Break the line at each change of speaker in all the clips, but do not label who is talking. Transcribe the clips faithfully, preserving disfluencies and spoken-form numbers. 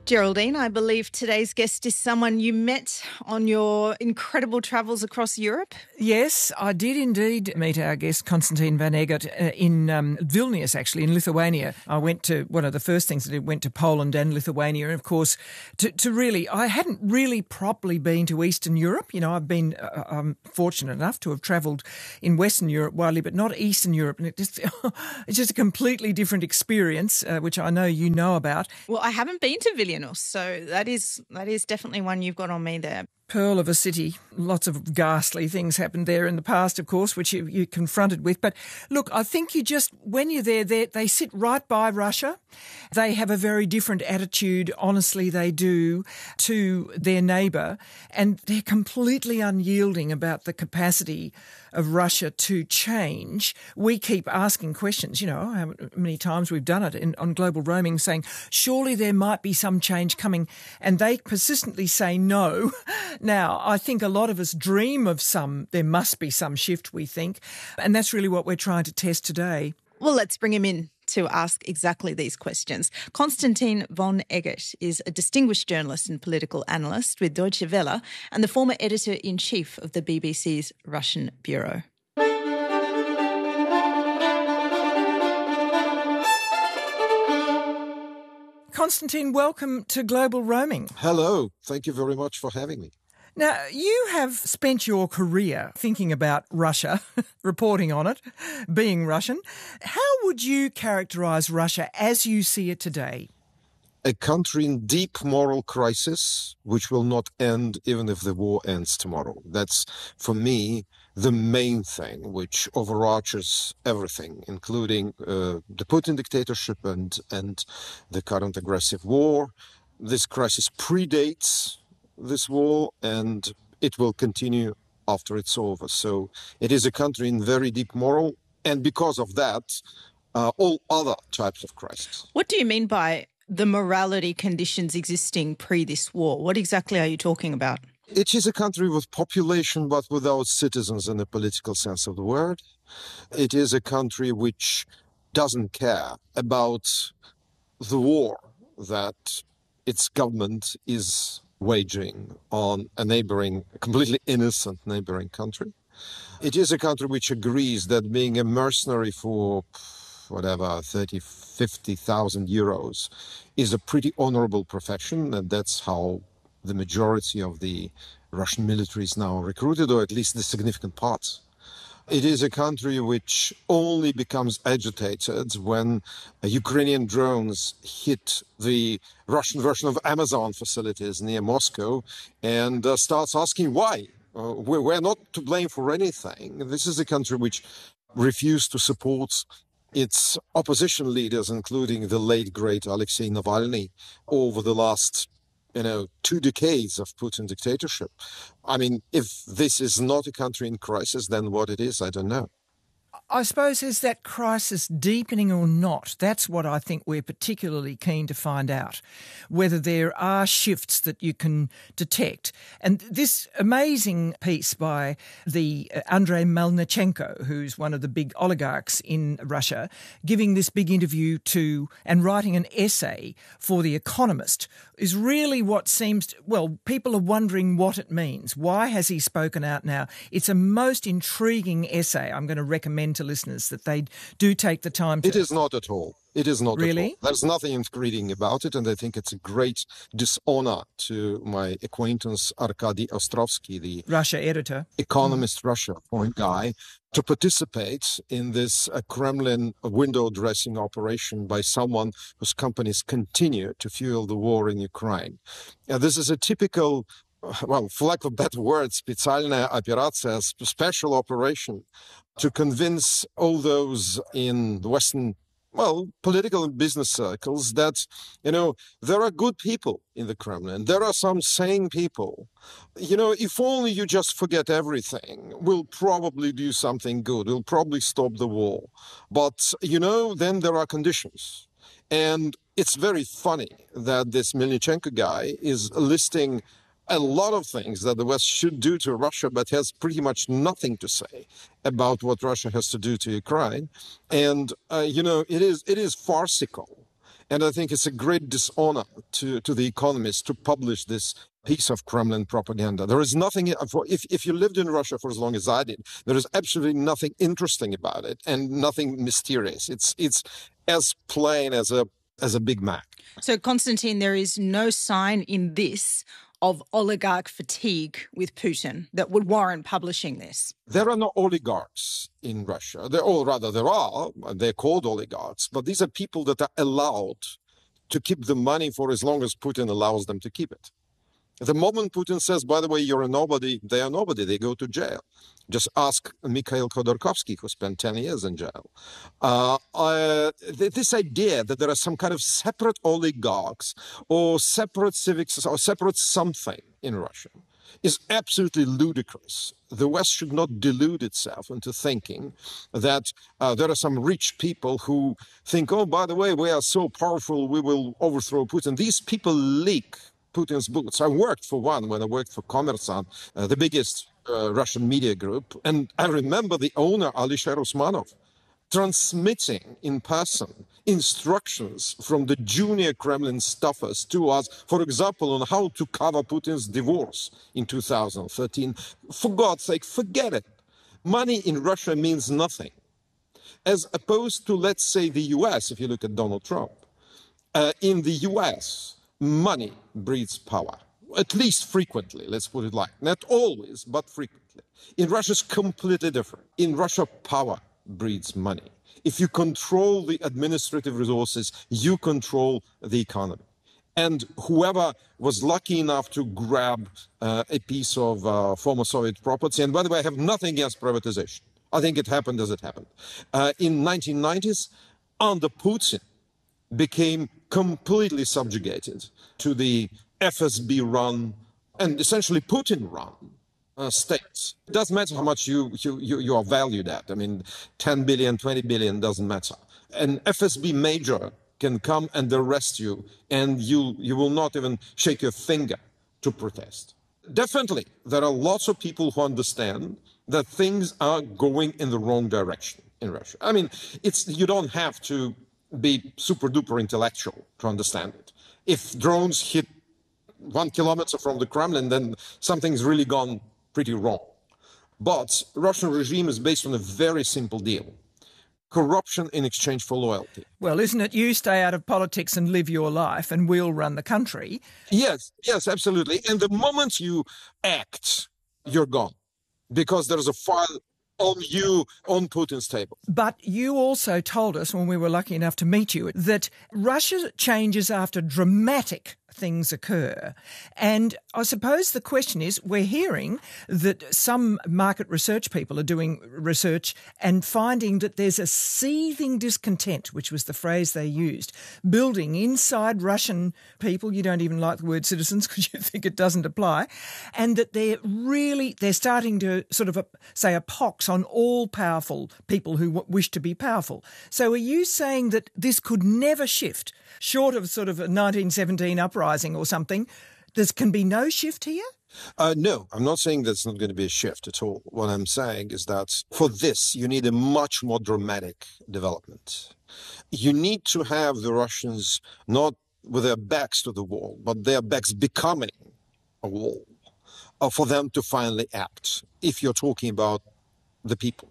Geraldine, I believe today's guest is someone you met on your incredible travels across Europe.
Yes, I did indeed meet our guest, Konstantin van Eggert, uh, in um, Vilnius, actually, in Lithuania. I went to, one of the first things I did, went to Poland and Lithuania. And, of course, to, to really, I hadn't really properly been to Eastern Europe. You know, I've been, uh, I'm fortunate enough to have travelled in Western Europe widely, but not Eastern Europe. And it just, it's just a completely different experience, uh, which I know you know about.
Well, I haven't been to Vilnius. So that is that is definitely one you've got on me there.
Pearl of a city. Lots of ghastly things happened there in the past, of course, which you, you're confronted with. But look, I think you just, when you're there, they sit right by Russia. They have a very different attitude, honestly they do, to their neighbour. And they're completely unyielding about the capacity of Russia to change. We keep asking questions, you know, how many times we've done it in, on Global Roaming, saying, surely there might be some change coming. And they persistently say no. Now, I think a lot of us dream of some, there must be some shift, we think, and that's really what we're trying to test today.
Well, let's bring him in to ask exactly these questions. Konstantin van Eggert is a distinguished journalist and political analyst with Deutsche Welle and the former editor-in-chief of the B B C's Russian Bureau.
Konstantin, welcome to Global Roaming.
Hello. Thank you very much for having me.
Now, you have spent your career thinking about Russia, reporting on it, being Russian. How would you characterise Russia as you see it today?
A country in deep moral crisis, which will not end even if the war ends tomorrow. That's, for me, the main thing which overarches everything, including uh, the Putin dictatorship and, and the current aggressive war. This crisis predates this war, and it will continue after it's over. So it is a country in very deep moral, and because of that, uh, all other types of crises.
What do you mean by the morality conditions existing pre this war? What exactly are you talking about?
It is a country with population but without citizens in the political sense of the word. It is a country which doesn't care about the war that its government is waging on a neighboring, completely innocent neighboring country. It is a country which agrees that being a mercenary for whatever, thirty, fifty thousand euros is a pretty honorable profession, and that's how the majority of the Russian military is now recruited, or at least the significant parts. It is a country which only becomes agitated when uh, Ukrainian drones hit the Russian version of Amazon facilities near Moscow and uh, starts asking why. Uh, we're, we're not to blame for anything. This is a country which refused to support its opposition leaders, including the late, great Alexei Navalny, over the last you know, two decades of Putin dictatorship. I mean, if this is not a country in crisis, then what it is, I don't know.
I suppose, is that crisis deepening or not? That's what I think we're particularly keen to find out, whether there are shifts that you can detect. And this amazing piece by the uh, Andrei Melnichenko, who's one of the big oligarchs in Russia, giving this big interview to and writing an essay for The Economist, is really what seems to, well, people are wondering what it means. Why has he spoken out now? It's a most intriguing essay. I'm going to recommend to listeners that they do take the time to...
It is not at all. It is not
really?
At all. There's nothing intriguing about it, and I think it's a great dishonor to my acquaintance Arkady Ostrovsky, the
Russia editor,
Economist mm. Russia point guy, to participate in this uh, Kremlin window dressing operation by someone whose companies continue to fuel the war in Ukraine. Now, this is a typical, well, for lack of a better word, специальная операция, special operation to convince all those in the Western, well, political and business circles that, you know, there are good people in the Kremlin. There are some sane people. You know, if only you just forget everything, we'll probably do something good. We'll probably stop the war. But, you know, then there are conditions. And it's very funny that this Melnichenko guy is listing a lot of things that the West should do to Russia, but has pretty much nothing to say about what Russia has to do to Ukraine. And, uh, you know, it is it is farcical. And I think it's a great dishonor to, to The Economist to publish this piece of Kremlin propaganda. There is nothing, if, if you lived in Russia for as long as I did, there is absolutely nothing interesting about it and nothing mysterious. It's, it's as plain as a, as a Big Mac.
So, Konstantin, there is no sign in this of oligarch fatigue with Putin that would warrant publishing this?
There are no oligarchs in Russia. There, or rather, there are. They're called oligarchs. But these are people that are allowed to keep the money for as long as Putin allows them to keep it. The moment Putin says, by the way, you're a nobody, they are nobody, they go to jail. Just ask Mikhail Khodorkovsky, who spent ten years in jail. Uh, uh, this idea that there are some kind of separate oligarchs or separate civics or separate something in Russia is absolutely ludicrous. The West should not delude itself into thinking that uh, there are some rich people who think, oh, by the way, we are so powerful, we will overthrow Putin. These people leak Putin's books. I worked for one when I worked for Kommersant, uh, the biggest uh, Russian media group. And I remember the owner, Alisher Usmanov, transmitting in person instructions from the junior Kremlin staffers to us, for example, on how to cover Putin's divorce in two thousand thirteen. For God's sake, forget it. Money in Russia means nothing. As opposed to, let's say, the U S, if you look at Donald Trump. Uh, in the U S, money breeds power, at least frequently, let's put it like that. Not always, but frequently. In Russia, it's completely different. In Russia, power breeds money. If you control the administrative resources, you control the economy. And whoever was lucky enough to grab uh, a piece of uh, former Soviet property, and by the way, I have nothing against privatization. I think it happened as it happened. Uh, in nineteen nineties, under Putin, became completely subjugated to the F S B-run and essentially Putin-run uh, states. It doesn't matter how much you, you, you, you are valued at. I mean, ten billion, twenty billion doesn't matter. An F S B major can come and arrest you, and you, you will not even shake your finger to protest. Definitely, there are lots of people who understand that things are going in the wrong direction in Russia. I mean, it's you don't have to be super duper intellectual to understand it. If drones hit one kilometer from the Kremlin, then something's really gone pretty wrong. But Russian regime is based on a very simple deal. Corruption in exchange for loyalty.
Well, isn't it you stay out of politics and live your life and we'll run the country?
Yes, yes, absolutely. And the moment you act, you're gone. Because there's a file on you, on Putin's table.
But you also told us, when we were lucky enough to meet you, that Russia changes after dramatic things occur. And I suppose the question is, we're hearing that some market research people are doing research and finding that there's a seething discontent, which was the phrase they used, building inside Russian people. You don't even like the word citizens because you think it doesn't apply. And that they're really, they're starting to sort of a, say a pox on all powerful people who w- wish to be powerful. So are you saying that this could never shift, short of sort of a nineteen seventeen uprising or something? There can be no shift here?
Uh, no, I'm not saying there's not going to be a shift at all. What I'm saying is that for this, you need a much more dramatic development. You need to have the Russians not with their backs to the wall, but their backs becoming a wall uh, for them to finally act, if you're talking about the people.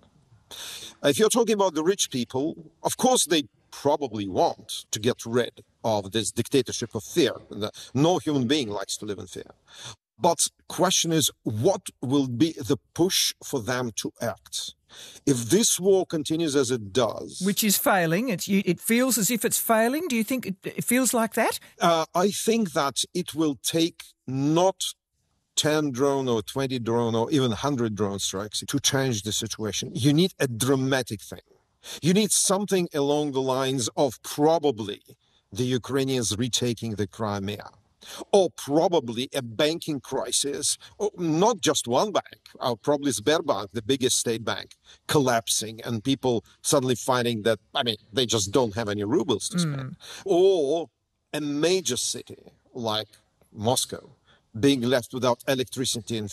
If you're talking about the rich people, of course they probably want to get rid of this dictatorship of fear. No human being likes to live in fear. But question is, what will be the push for them to act? If this war continues as it does...
Which is failing. It's, it feels as if it's failing. Do you think it, it feels like that?
Uh, I think that it will take not ten drone or twenty drone or even one hundred drone strikes to change the situation. You need a dramatic thing. You need something along the lines of probably the Ukrainians retaking the Crimea, or probably a banking crisis, or not just one bank, uh, probably Sberbank, the biggest state bank, collapsing and people suddenly finding that, I mean, they just don't have any rubles to spend. Mm. Or a major city like Moscow being left without electricity and